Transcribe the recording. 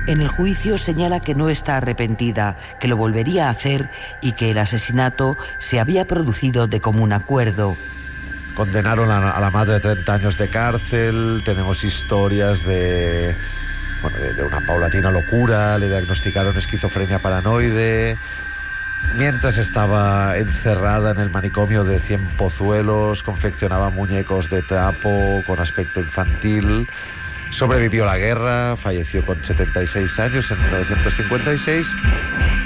En el juicio señala que no está arrepentida, que lo volvería a hacer y que el asesinato se había producido de común acuerdo. Condenaron a la madre a 30 años de cárcel. Tenemos historias de una paulatina locura. Le diagnosticaron esquizofrenia paranoide. Mientras estaba encerrada en el manicomio de Cienpozuelos, confeccionaba muñecos de trapo con aspecto infantil. Sobrevivió la guerra, falleció con 76 años en 1956